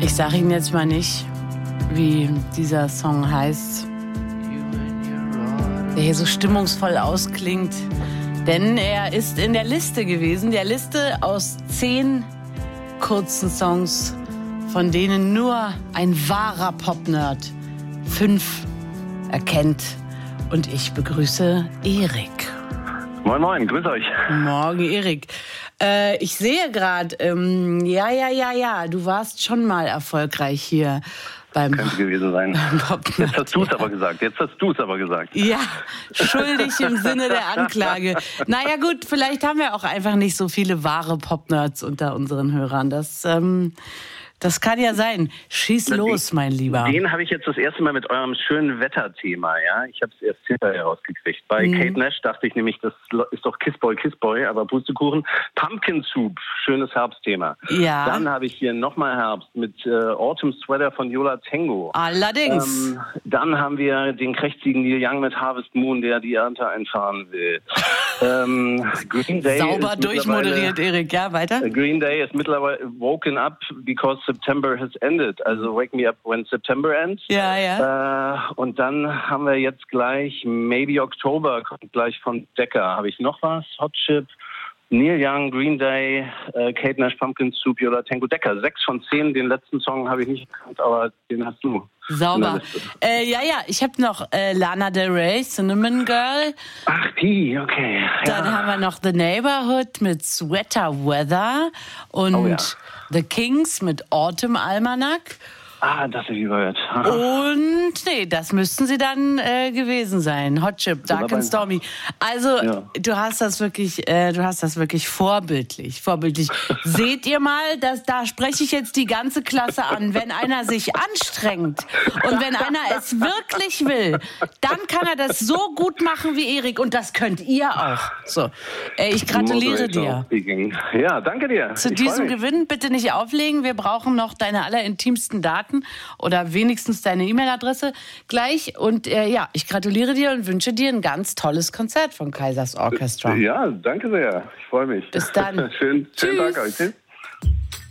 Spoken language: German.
Ich sage Ihnen jetzt mal nicht, wie dieser Song heißt, der hier so stimmungsvoll ausklingt. Denn er ist in der Liste gewesen, der Liste aus 10 kurzen Songs, von denen nur ein wahrer Pop-Nerd 5 erkennt. Und ich begrüße Erik. Moin, moin, grüß euch. Morgen, Erik. Ich sehe gerade, ja, du warst schon mal erfolgreich hier beim Könnte gewesen sein. Jetzt hast du es aber gesagt. Ja, schuldig im Sinne der Anklage. Naja gut, vielleicht haben wir auch einfach nicht so viele wahre Pop-Nerds unter unseren Hörern. Das kann ja sein. Schieß los, mein Lieber. Den habe ich jetzt das erste Mal mit eurem schönen Wetterthema, ja. Ich habe es erst hinterher herausgekriegt. Bei Kate Nash dachte ich nämlich, das ist doch Kiss Boy, aber Pustekuchen. Pumpkin Soup, schönes Herbstthema. Ja. Dann habe ich hier nochmal Herbst mit Autumn Sweater von Yola Tango. Allerdings. Dann haben wir den krächzigen Neil Young mit Harvest Moon, der die Ernte einfahren will. Green Day sauber durchmoderiert, Erik. Ja, weiter? Green Day ist mittlerweile woken up because September has ended. Also Wake Me Up When September Ends. Ja. Und dann haben wir jetzt gleich Maybe October, kommt gleich von Decca. Habe ich noch was? Hot Chip, Neil Young, Green Day, Kate Nash, Pumpkin Soup, Yola Tango, Decca. 6 von 10. Den letzten Song habe ich nicht gekannt, aber den hast du. Sauber. Ich habe noch Lana Del Rey, Cinnamon Girl. Ach, die, okay. Ja. Dann haben wir noch The Neighborhood mit Sweater Weather und The Kings mit Autumn Almanac. Ah, das habe ich überhört. Und das müssten sie dann gewesen sein. Hot Chip, Dark and Stormy. Also du hast das wirklich vorbildlich. Seht ihr mal, da spreche ich jetzt die ganze Klasse an. Wenn einer sich anstrengt und wenn einer es wirklich will, dann kann er das so gut machen wie Erik. Und das könnt ihr auch. So, ich gratuliere dir. Ja, danke dir. Zu diesem Gewinn bitte nicht auflegen. Wir brauchen noch deine allerintimsten Daten oder wenigstens deine E-Mail-Adresse gleich. Und ich gratuliere dir und wünsche dir ein ganz tolles Konzert von Kaisers Orchestra. Ja, danke sehr. Ich freue mich. Bis dann. Schönen Tag euch.